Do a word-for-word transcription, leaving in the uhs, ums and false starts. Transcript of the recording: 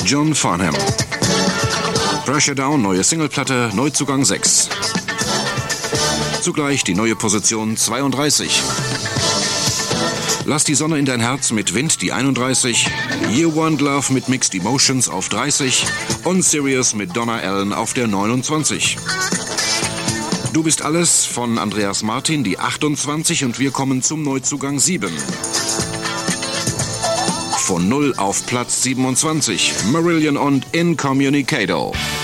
John Farnham. Pressure Down, neue Singleplatte, Neuzugang sechs. Zugleich die neue Position zweiunddreißig. Lass die Sonne in dein Herz mit Wind die einunddreißig. You Want Love mit Mixed Emotions auf dreißig. Und Sirius mit Donna Allen auf der neunundzwanzig. Du bist alles von Andreas Martin die achtundzwanzig und wir kommen zum Neuzugang sieben. Von null auf Platz siebenundzwanzig. Marillion und Incommunicado.